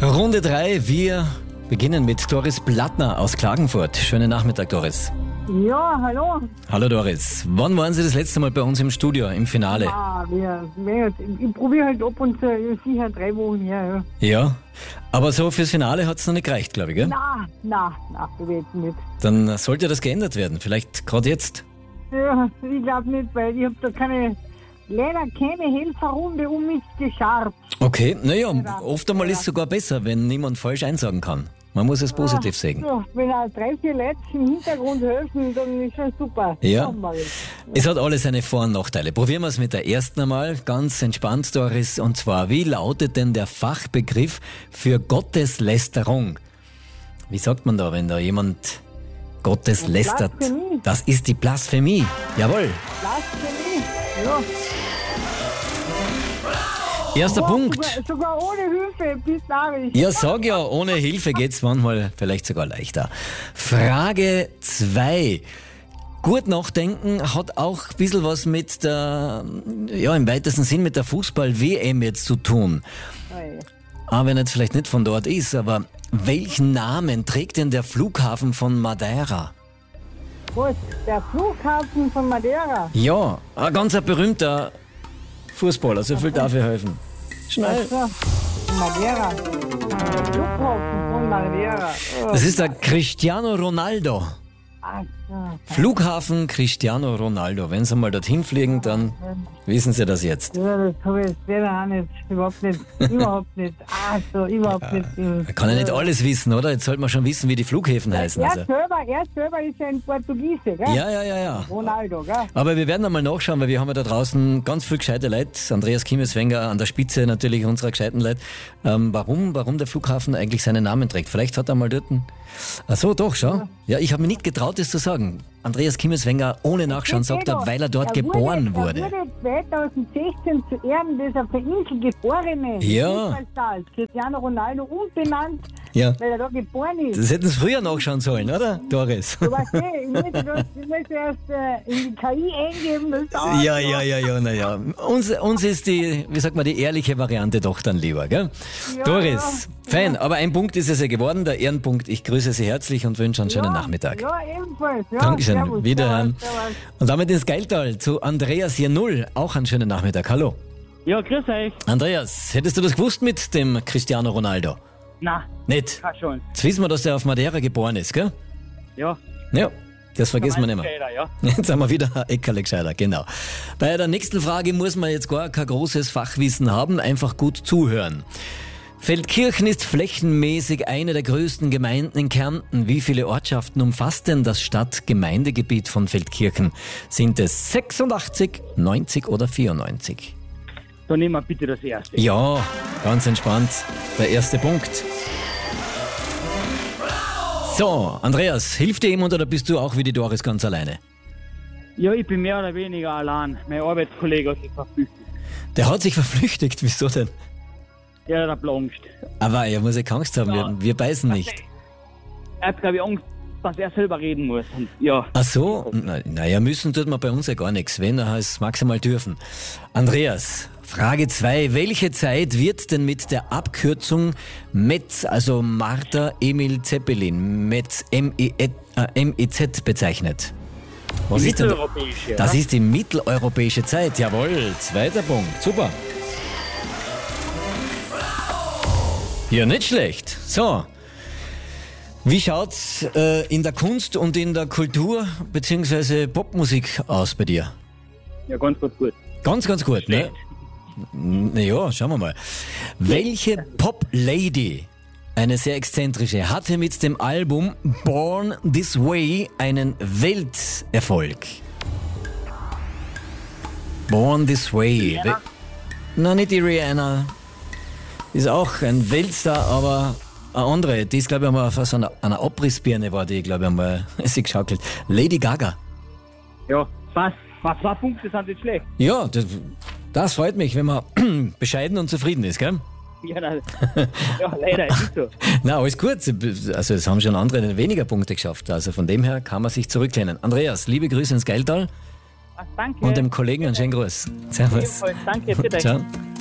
Runde 3, wir beginnen mit Doris Blattner aus Klagenfurt. Schönen Nachmittag, Doris. Ja, hallo. Hallo Doris. Wann waren Sie das letzte Mal bei uns im Studio, im Finale? Ich probiere halt ab und zu, sicher 3 Wochen her. Ja, aber so fürs Finale hat es noch nicht gereicht, glaube ich, gell? Nein, ich weiß nicht. Dann sollte das geändert werden, vielleicht gerade jetzt. Ja, ich glaube nicht, weil ich habe da leider keine Helferrunde um mich geschart. Okay, naja, oft einmal ist es sogar besser, wenn niemand falsch einsagen kann. Man muss es positiv sehen. So, wenn auch 3, 4 Leute im Hintergrund helfen, dann ist schon super. Ja, es hat alles seine Vor- und Nachteile. Probieren wir es mit der ersten einmal, ganz entspannt, Doris. Und zwar, wie lautet denn der Fachbegriff für Gotteslästerung? Wie sagt man da, wenn da jemand Gottes lästert? Blasphemie. Das ist die Blasphemie. Jawohl. Blasphemie, ja. Erster Punkt. Sogar ohne Hilfe, bis narrisch. Ja, sag ja, ohne Hilfe geht's manchmal vielleicht sogar leichter. Frage 2. Gut nachdenken hat auch ein bisschen was mit der, ja, im weitesten Sinn mit der Fußball-WM jetzt zu tun. Aber wenn jetzt vielleicht nicht von dort ist, aber welchen Namen trägt denn der Flughafen von Madeira? Was? Der Flughafen von Madeira? Ja, ein ganz berühmter Fußballer, so viel darf ich helfen. Schnell. Also, Madeira. Flughafen von Madeira. Oh. Das ist der Cristiano Ronaldo. Also, Flughafen Cristiano Ronaldo. Wenn Sie mal dorthin fliegen, dann wissen Sie das jetzt. ja, das habe ich selber auch nicht. Überhaupt nicht. Überhaupt nicht. Überhaupt nicht. Man kann ja nicht alles wissen, oder? Jetzt sollte man schon wissen, wie die Flughäfen heißen. Er Also. selber ist ein Portugiese, gell? Ja. Ronaldo, gell? Aber wir werden einmal nachschauen, weil wir haben ja da draußen ganz viel gescheite Leute. Andreas Kimmeswenger an der Spitze natürlich unserer gescheiten Leute. Warum der Flughafen eigentlich seinen Namen trägt. Vielleicht hat er mal dort... Ach so, doch, schau. Ja, ich habe mir nicht getraut, das zu sagen. Andreas Kimmeswenger ohne Nachschauen sagt er, weil er dort geboren wurde. Er wurde 2016 zu Ehren des auf der Insel geborenen Fußballstars Cristiano Ronaldo umbenannt, weil er da geboren ist. Das hätten Sie früher nachschauen sollen, oder, Doris? Du weißt ich muss erst in die KI eingeben. Naja. Uns ist die, wie sagt man, die ehrliche Variante doch dann lieber, gell? Ja, Doris, Fan, aber ein Punkt ist es ja geworden, der Ehrenpunkt. Ich grüße Sie herzlich und wünsche einen schönen Nachmittag. Ja, ebenfalls. Ja, Dankeschön, servus, wiederhören. servus. Und damit ins Geiltal zu Andreas hier 0. Auch einen schönen Nachmittag. Hallo. Ja, grüß euch. Andreas, hättest du das gewusst mit dem Cristiano Ronaldo? Na, Nicht? keine Chance. Jetzt wissen wir, dass der auf Madeira geboren ist, gell? Ja. Ja, das vergessen wir nicht mehr. Ja. Jetzt haben wir wieder ein Eckerle gescheiter, genau. Bei der nächsten Frage muss man jetzt gar kein großes Fachwissen haben, einfach gut zuhören. Feldkirchen ist flächenmäßig eine der größten Gemeinden in Kärnten. Wie viele Ortschaften umfasst denn das Stadt-Gemeindegebiet von Feldkirchen? Sind es 86, 90 oder 94? Dann nehmen wir bitte das erste. Ja, ganz entspannt. Der erste Punkt. So, Andreas, hilft dir jemand oder bist du auch wie die Doris ganz alleine? Ja, ich bin mehr oder weniger allein. Mein Arbeitskollege hat sich verflüchtet. Der hat sich verflüchtigt, wieso denn? Ja, der hat Angst. Aber er muss ja keine Angst haben, Ja. wir beißen nicht. Er hat, glaube ich, Angst, dass er selber reden muss. Und, ja. Ach so? Naja, müssen tut man bei uns ja gar nichts. Wenn, dann heißt es maximal dürfen. Andreas, Frage 2. Welche Zeit wird denn mit der Abkürzung MEZ, also Martha Emil Zeppelin, MEZ, MEZ bezeichnet? Was ist denn? Mitteleuropäische. Das ist die mitteleuropäische Zeit. Jawohl, zweiter Punkt. Super. Ja, nicht schlecht. So. Wie schaut's in der Kunst und in der Kultur bzw. Popmusik aus bei dir? Ja, ganz gut. Ganz gut, ne? Naja, schauen wir mal. Welche Pop-Lady, eine sehr exzentrische, hatte mit dem Album Born This Way einen Welterfolg? Born This Way. Na, nicht die Rihanna. Ist auch ein Weltstar, aber eine andere. Die ist, glaube ich, einmal auf so einer Abrissbirne war die, glaube ich, einmal sich geschaukelt. Lady Gaga. Ja, fast. 2 Punkte sind nicht schlecht. Ja, das freut mich, wenn man bescheiden und zufrieden ist, gell? Ja, leider ist nicht so. Na, alles gut. Also es haben schon andere weniger Punkte geschafft. Also von dem her kann man sich zurücklehnen. Andreas, liebe Grüße ins Geiltal Danke. und dem Kollegen einen schönen Gruß. Servus. Ebenfalls. Danke, bitte. Ciao.